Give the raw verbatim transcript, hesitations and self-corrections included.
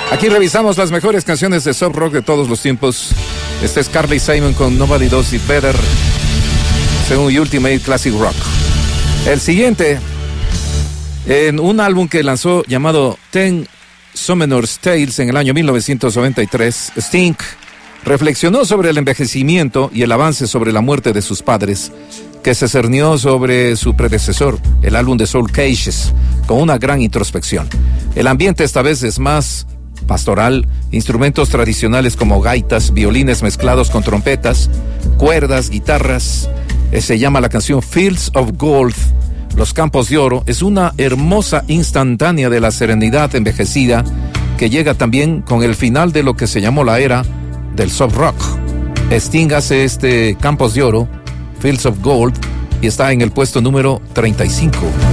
Aquí revisamos las mejores canciones de soft rock de todos los tiempos. Este es Carly Simon con Nobody Does It Better, según Ultimate Classic Rock. El siguiente, en un álbum que lanzó llamado Ten Summoner's Tales en el año mil novecientos noventa y tres, Sting reflexionó sobre el envejecimiento y el avance sobre la muerte de sus padres, que se cernió sobre su predecesor, el álbum de Soul Cages, con una gran introspección. El ambiente esta vez es más pastoral, instrumentos tradicionales como gaitas, violines mezclados con trompetas, cuerdas, guitarras. Eh, se llama la canción Fields of Gold, Los Campos de Oro. Es una hermosa instantánea de la serenidad envejecida que llega también con el final de lo que se llamó la era del soft rock. Sting hace este Campos de Oro, Fields of Gold, y está en el puesto número treinta y cinco.